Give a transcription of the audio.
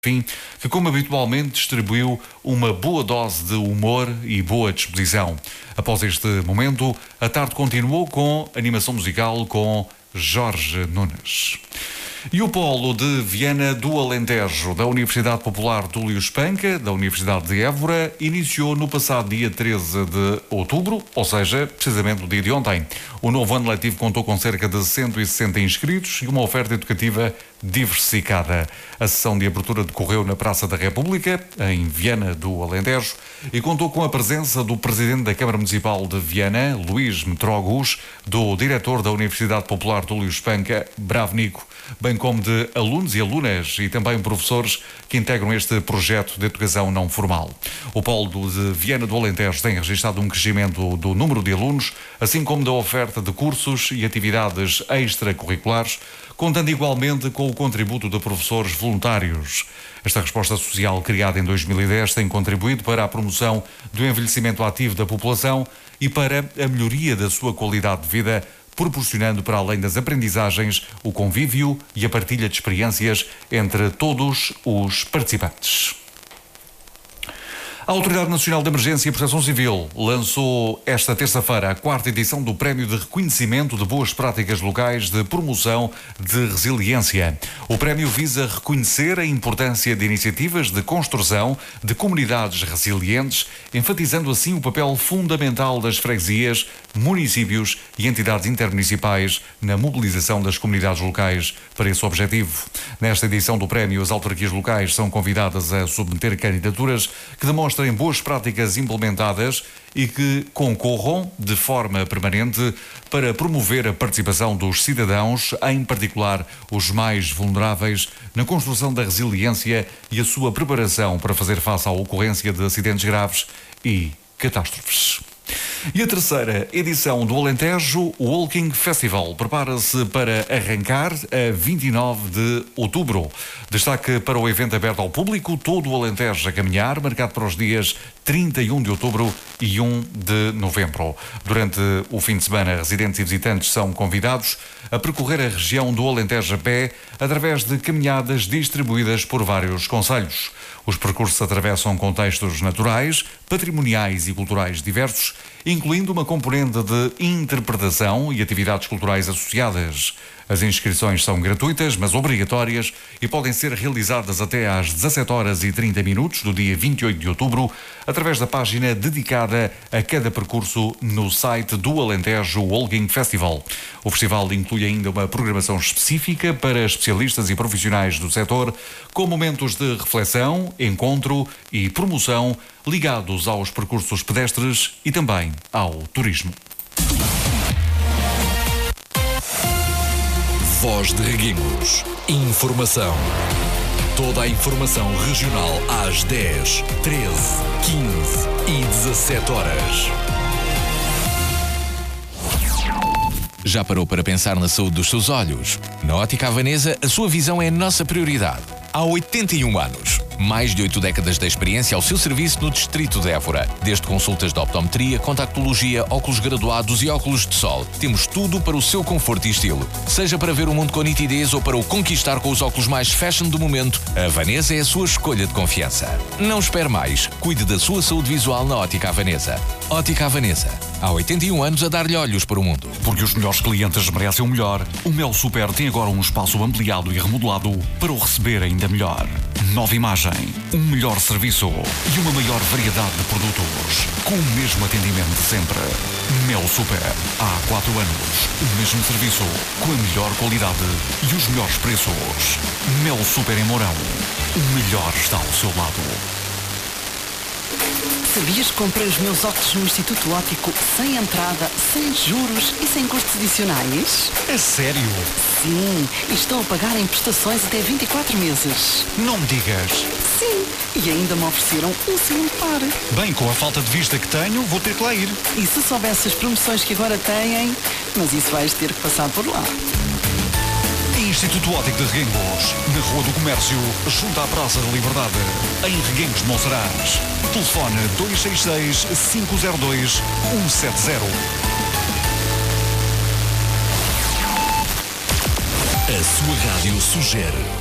Fim, que como habitualmente distribuiu uma boa dose de humor e boa disposição. Após este momento, a tarde continuou com animação musical com Jorge Nunes. E o Polo de Viana do Alentejo, da Universidade Popular Túlio Espanca, da Universidade de Évora, iniciou no passado dia 13 de outubro, ou seja, precisamente no dia de ontem. O novo ano letivo contou com cerca de 160 inscritos e uma oferta educativa diversificada. A sessão de abertura decorreu na Praça da República, em Viana do Alentejo, e contou com a presença do Presidente da Câmara Municipal de Viana, Luís Metrogus, do Diretor da Universidade Popular Túlio Espanca, Bravo Nico, bem como de alunos e alunas e também professores que integram este projeto de educação não formal. O Polo de Viana do Alentejo tem registrado um crescimento do número de alunos, assim como da oferta de cursos e atividades extracurriculares, contando igualmente com o contributo de professores voluntários. Esta resposta social, criada em 2010, tem contribuído para a promoção do envelhecimento ativo da população e para a melhoria da sua qualidade de vida, proporcionando, para além das aprendizagens, o convívio e a partilha de experiências entre todos os participantes. A Autoridade Nacional de Emergência e Proteção Civil lançou esta terça-feira a 4ª edição do Prémio de Reconhecimento de Boas Práticas Locais de Promoção de Resiliência. O prémio visa reconhecer a importância de iniciativas de construção de comunidades resilientes, enfatizando assim o papel fundamental das freguesias, municípios e entidades intermunicipais na mobilização das comunidades locais para esse objetivo. Nesta edição do prémio, as autarquias locais são convidadas a submeter candidaturas que demonstrem boas práticas implementadas e que concorram de forma permanente para promover a participação dos cidadãos, em particular os mais vulneráveis, na construção da resiliência e a sua preparação para fazer face à ocorrência de acidentes graves e catástrofes. E a terceira edição do Alentejo Walking Festival prepara-se para arrancar a 29 de outubro. Destaque para o evento aberto ao público, todo o Alentejo a caminhar, marcado para os dias 31 de outubro e 1 de novembro. Durante o fim de semana, residentes e visitantes são convidados a percorrer a região do Alentejo a pé através de caminhadas distribuídas por vários concelhos. Os percursos atravessam contextos naturais, patrimoniais e culturais diversos, incluindo uma componente de interpretação e atividades culturais associadas. As inscrições são gratuitas, mas obrigatórias e podem ser realizadas até às 17h30 do dia 28 de outubro, através da página dedicada a cada percurso no site do Alentejo Walking Festival. O festival inclui ainda uma programação específica para especialistas e profissionais do setor, com momentos de reflexão, encontro e promoção ligados aos percursos pedestres e também ao turismo. Voz de Reguengos. Informação. Toda a informação regional às 10, 13, 15 e 17 horas. Já parou para pensar na saúde dos seus olhos? Na Ótica Havanesa, a sua visão é a nossa prioridade. Há 81 anos. Mais de 8 décadas de experiência ao seu serviço no Distrito de Évora. Desde consultas de optometria, contactologia, óculos graduados e óculos de sol. Temos tudo para o seu conforto e estilo. Seja para ver o mundo com nitidez ou para o conquistar com os óculos mais fashion do momento, a Havanesa é a sua escolha de confiança. Não espere mais. Cuide da sua saúde visual na Ótica Havanesa. Ótica Havanesa. Há 81 anos a dar-lhe olhos para o mundo. Porque os melhores clientes merecem o melhor, o Mel Super tem agora um espaço ampliado e remodelado para o receber ainda melhor. Nova imagem, um melhor serviço e uma maior variedade de produtos, com o mesmo atendimento de sempre. Mel Super, há 4 anos, o mesmo serviço, com a melhor qualidade e os melhores preços. Mel Super em Mourão, o melhor está ao seu lado. Sabias que comprei os meus óculos no Instituto Óptico sem entrada, sem juros e sem custos adicionais? É sério? Sim, e estou a pagar em prestações até 24 meses. Não me digas. Sim, e ainda me ofereceram um segundo par. Bem, com a falta de vista que tenho, vou ter que lá ir. E se soubesse as promoções que agora têm, mas isso vais ter que passar por lá. Instituto Óptico de Reguengos, na Rua do Comércio, junto à Praça da Liberdade, em Reguengos de Monsaraz. Telefone 266-502-170. A sua rádio sugere.